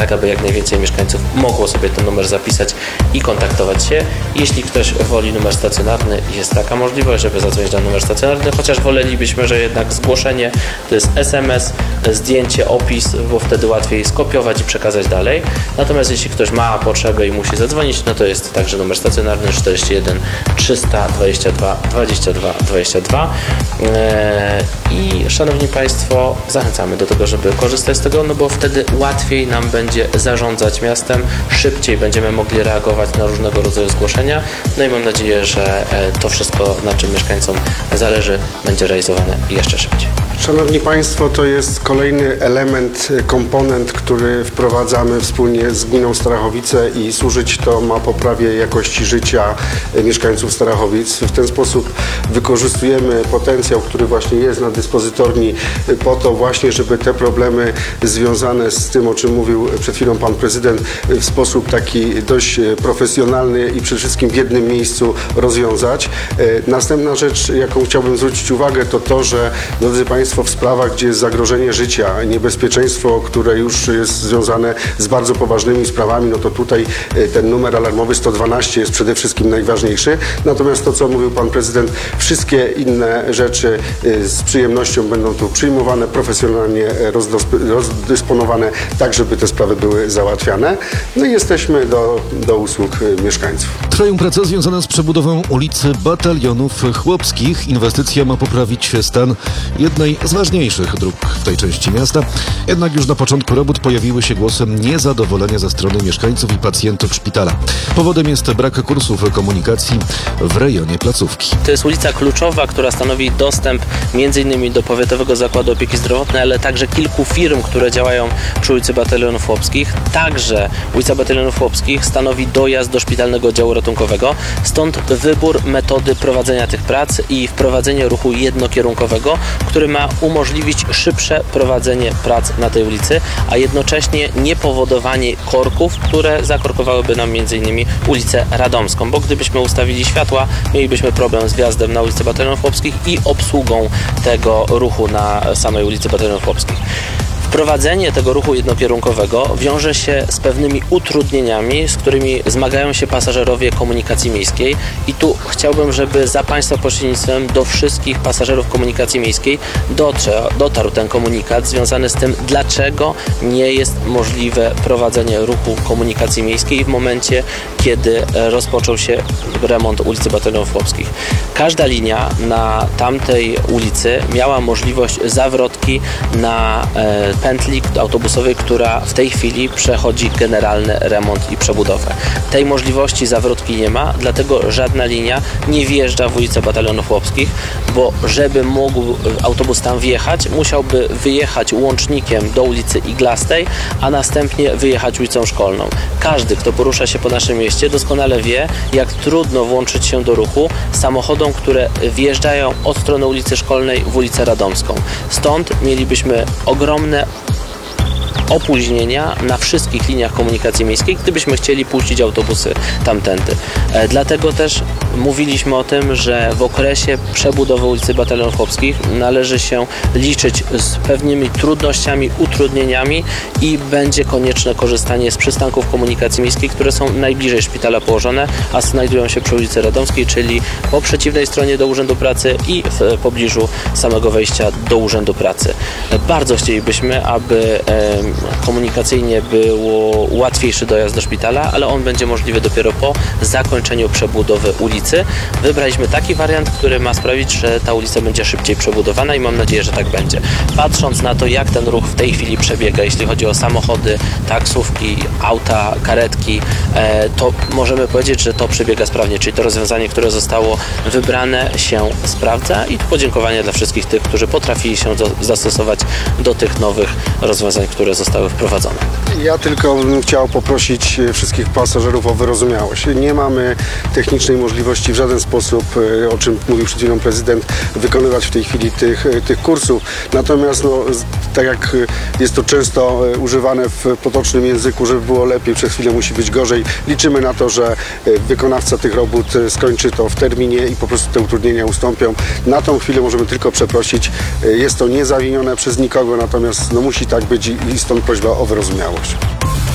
tak aby jak najwięcej mieszkańców mogło sobie ten numer zapisać i kontaktować się. Jeśli ktoś woli numer stacjonarny, jest taka możliwość, żeby zadzwonić na numer stacjonarny, chociaż wolelibyśmy, że jednak zgłoszenie to jest SMS, zdjęcie, opis, bo wtedy łatwiej skopiować i przekazać dalej. Natomiast jeśli ktoś ma potrzebę i musi zadzwonić, no to jest także numer stacjonarny 41 322 22 22. I szanowni Państwo, zachęcamy do tego, żeby korzystać z tego, no bo wtedy łatwiej nam będzie zarządzać miastem, szybciej będziemy mogli reagować na różnego rodzaju zgłoszenia, no i mam nadzieję, że to wszystko, na czym mieszkańcom zależy, będzie realizowane jeszcze szybciej. Szanowni Państwo, to jest kolejny element, komponent, który wprowadzamy wspólnie z gminą Starachowice i służyć to ma poprawie jakości życia mieszkańców Starachowic. W ten sposób wykorzystujemy potencjał, który właśnie jest na dyspozytorni po to właśnie, żeby te problemy związane z tym, o czym mówił przed chwilą Pan Prezydent, w sposób taki dość profesjonalny i przede wszystkim w jednym miejscu rozwiązać. Następna rzecz, jaką chciałbym zwrócić uwagę, to to, że drodzy Państwo, w sprawach, gdzie jest zagrożenie życia, niebezpieczeństwo, które już jest związane z bardzo poważnymi sprawami, no to tutaj ten numer alarmowy 112 jest przede wszystkim najważniejszy. Natomiast to, co mówił Pan Prezydent, wszystkie inne rzeczy z przyjemnością będą tu przyjmowane, profesjonalnie rozdysponowane, tak żeby te sprawy były załatwiane. No i jesteśmy do usług mieszkańców. Trwają prace związane z przebudową ulicy Batalionów Chłopskich. Inwestycja ma poprawić stan jednej z ważniejszych dróg w tej części miasta. Jednak już na początku robót pojawiły się głosy niezadowolenia ze strony mieszkańców i pacjentów szpitala. Powodem jest brak kursów komunikacji w rejonie placówki. To jest ulica kluczowa, która stanowi dostęp m.in. do Powiatowego Zakładu Opieki Zdrowotnej, ale także kilku firm, które działają przy ulicy Batalionów Chłopskich. Także ulica Batalionów Chłopskich stanowi dojazd do szpitalnego oddziału ratunkowego. Stąd wybór metody prowadzenia tych prac i wprowadzenie ruchu jednokierunkowego, który ma umożliwić szybsze prowadzenie prac na tej ulicy, a jednocześnie nie powodowanie korków, które zakorkowałyby nam m.in. ulicę Radomską, bo gdybyśmy ustawili światła, mielibyśmy problem z wjazdem na ulicę Batalionów Chłopskich i obsługą tego ruchu na samej ulicy Batalionów Chłopskich. Wprowadzenie tego ruchu jednokierunkowego wiąże się z pewnymi utrudnieniami, z którymi zmagają się pasażerowie komunikacji miejskiej i tu chciałbym, żeby za Państwa pośrednictwem do wszystkich pasażerów komunikacji miejskiej dotarł ten komunikat związany z tym, dlaczego nie jest możliwe prowadzenie ruchu komunikacji miejskiej w momencie, kiedy rozpoczął się remont ulicy Batalionów Chłopskich. Każda linia na tamtej ulicy miała możliwość zawrotki na pętli autobusowej, która w tej chwili przechodzi generalny remont i przebudowę. Tej możliwości zawrotki nie ma, dlatego żadna linia nie wjeżdża w ulicę Batalionów Chłopskich, bo żeby mógł autobus tam wjechać, musiałby wyjechać łącznikiem do ulicy Iglastej, a następnie wyjechać ulicą Szkolną. Każdy, kto porusza się po naszym mieście, doskonale wie, jak trudno włączyć się do ruchu samochodom, które wjeżdżają od strony ulicy Szkolnej w ulicę Radomską. Stąd mielibyśmy ogromne opóźnienia na wszystkich liniach komunikacji miejskiej, gdybyśmy chcieli puścić autobusy tamtędy. Dlatego też mówiliśmy o tym, że w okresie przebudowy ulicy Batalionów Chłopskich należy się liczyć z pewnymi trudnościami, utrudnieniami i będzie konieczne korzystanie z przystanków komunikacji miejskiej, które są najbliżej szpitala położone, a znajdują się przy ulicy Radomskiej, czyli po przeciwnej stronie do Urzędu Pracy i w pobliżu samego wejścia do Urzędu Pracy. Bardzo chcielibyśmy, aby komunikacyjnie było łatwiejszy dojazd do szpitala, ale on będzie możliwy dopiero po zakończeniu przebudowy ulicy. Wybraliśmy taki wariant, który ma sprawić, że ta ulica będzie szybciej przebudowana i mam nadzieję, że tak będzie. Patrząc na to, jak ten ruch w tej chwili przebiega, jeśli chodzi o samochody, taksówki, auta, karetki, to możemy powiedzieć, że to przebiega sprawnie, czyli to rozwiązanie, które zostało wybrane, się sprawdza i podziękowanie dla wszystkich tych, którzy potrafili się zastosować do tych nowych rozwiązań, które zostały wprowadzone. Ja tylko bym chciał poprosić wszystkich pasażerów o wyrozumiałość. Nie mamy technicznej możliwości w żaden sposób, o czym mówił przed chwilą prezydent, wykonywać w tej chwili tych kursów. Natomiast tak jak jest to często używane w potocznym języku, żeby było lepiej, przez chwilę musi być gorzej. Liczymy na to, że wykonawca tych robót skończy to w terminie i po prostu te utrudnienia ustąpią. Na tą chwilę możemy tylko przeprosić. Jest to niezawinione przez nikogo, natomiast musi tak być i stąd prośba o wyrozumiałość.